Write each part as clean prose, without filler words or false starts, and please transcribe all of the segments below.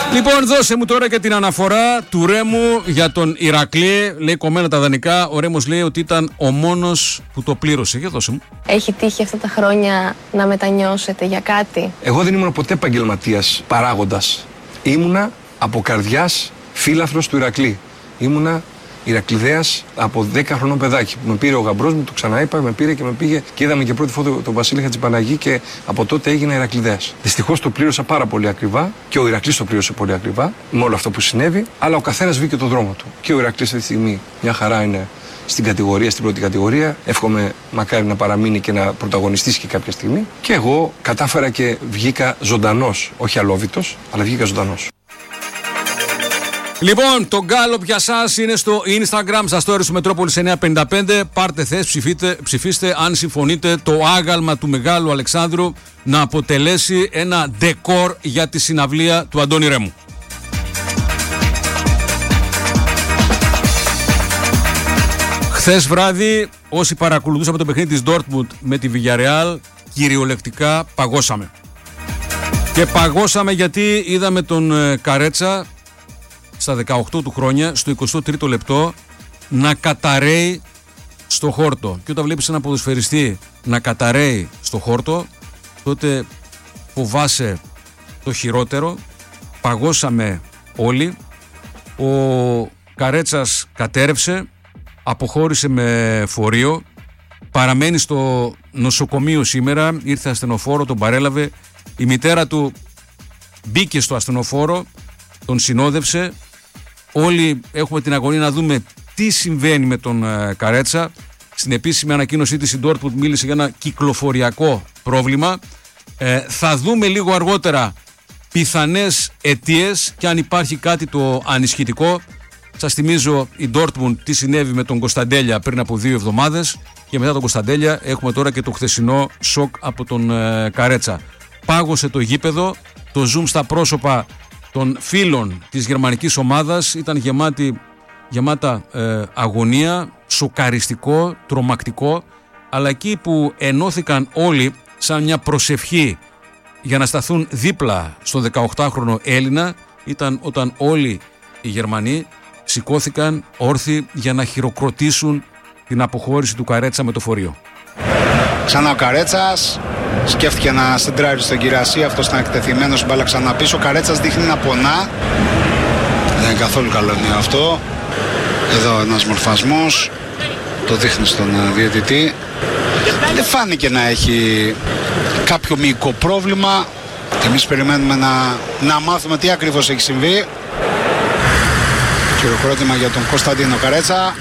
Λοιπόν, δώσε μου τώρα και την αναφορά του Ρέμου για τον Ηρακλή. Λέει κομμένα τα δανεικά. Ο Ρέμος λέει ότι ήταν ο μόνος που το πλήρωσε. Για δώσε μου. Έχει τύχει αυτά τα χρόνια να μετανιώσετε για κάτι? Εγώ δεν ήμουν ποτέ επαγγελματίας παράγοντας. Ήμουνα από καρδιάς φίλαθρος του Ηρακλή. Ήμουνα Ηρακλειδέας από 10 χρονών παιδάκι. Με πήρε ο γαμπρός μου, το ξαναείπα, με πήρε και με πήγε και είδαμε και πρώτη φορά τον Βασίλη Χατζηπαναγή και από τότε έγινα Ηρακλειδέας. Δυστυχώς το πλήρωσα πάρα πολύ ακριβά και ο Ηρακλής το πλήρωσε πολύ ακριβά με όλο αυτό που συνέβη, αλλά ο καθένας βγήκε τον δρόμο του. Και ο Ηρακλής αυτή τη στιγμή μια χαρά είναι στην κατηγορία, στην πρώτη κατηγορία. Εύχομαι μακάρι να παραμείνει και να πρωταγωνιστήσει και κάποια στιγμή. Και εγώ κατάφερα και βγήκα ζωντανός, όχι αλόβητος, αλλά βγήκα ζωντανός. Λοιπόν, το γκάλωπ για σας είναι στο Instagram, στα stories του Μετρόπολης 955. Πάρτε θέση, ψηφίστε αν συμφωνείτε το άγαλμα του Μεγάλου Αλεξάνδρου να αποτελέσει ένα ντεκόρ για τη συναυλία του Αντώνη Ρέμου. Χθες βράδυ, όσοι παρακολουθούσαμε το παιχνίδι της Dortmund με τη Villarreal, κυριολεκτικά παγώσαμε. Και παγώσαμε γιατί είδαμε τον Καρέτσα στα 18 του χρόνια, στο 23ο λεπτό, να καταραίει στο χόρτο. Και όταν βλέπεις ένα ποδοσφαιριστή να καταραίει στο χόρτο, τότε φοβάσαι το χειρότερο. Παγώσαμε όλοι. Ο Καρέτσας κατέρευσε, αποχώρησε με φορείο, παραμένει στο νοσοκομείο σήμερα, ήρθε ασθενοφόρο, τον παρέλαβε. Η μητέρα του μπήκε στο ασθενοφόρο, τον συνόδευσε. Όλοι έχουμε την αγωνία να δούμε τι συμβαίνει με τον Καρέτσα. Στην επίσημη ανακοίνωσή της η Dortmund μίλησε για ένα κυκλοφοριακό πρόβλημα. Θα δούμε λίγο αργότερα πιθανές αιτίες και αν υπάρχει κάτι το ανισχυτικό. Σας θυμίζω η Dortmund τι συνέβη με τον Κωνσταντέλια πριν από 2 εβδομάδες και μετά τον Κωνσταντέλια έχουμε τώρα και το χθεσινό σοκ από τον Καρέτσα. Πάγωσε το γήπεδο, το zoom στα πρόσωπα των φίλων της γερμανικής ομάδας ήταν γεμάτα αγωνία, σοκαριστικό, τρομακτικό, αλλά εκεί που ενώθηκαν όλοι σαν μια προσευχή για να σταθούν δίπλα στον 18χρονο Έλληνα ήταν όταν όλοι οι Γερμανοί σηκώθηκαν όρθιοι για να χειροκροτήσουν την αποχώρηση του Καρέτσα με το φορείο. Ξανά ο Καρέτσας σκέφτηκε να σεντράρει στον Κυρασί, αυτός ήταν εκτεθειμένος, μπάλα ξανά πίσω. Ο Καρέτσας δείχνει να πονά. Δεν είναι καθόλου καλό νέο αυτό. Εδώ ένας μορφασμός, το δείχνει στον διαιτητή. Δεν φάνηκε να έχει κάποιο μυϊκό πρόβλημα. Εμείς περιμένουμε να μάθουμε τι ακριβώς έχει συμβεί. Χειροκρότημα για τον Κωνσταντίνο Καρέτσα,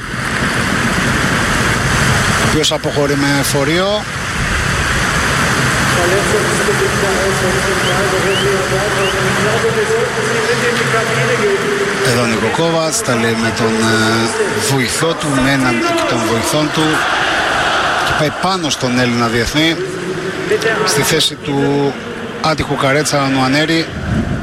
ο οποίος αποχωρεί με φορείο. Εδώ ο Νικοκόβατς τα λέει με τον βοηθό του, με έναν εκ των βοηθών του και πάει πάνω στον Έλληνα διεθνή στη θέση του άτυχου Καρέτσα Νουανέρη.